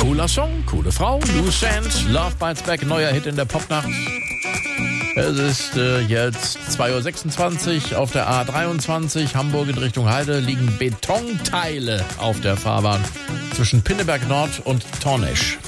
Cooler Song, coole Frau, Loose Ends, Love Bites Back, neuer Hit in der Popnacht. Es ist jetzt 2.26 Uhr auf der A23, Hamburg in Richtung Heide, liegen Betonteile auf der Fahrbahn zwischen Pinneberg Nord und Tornesch.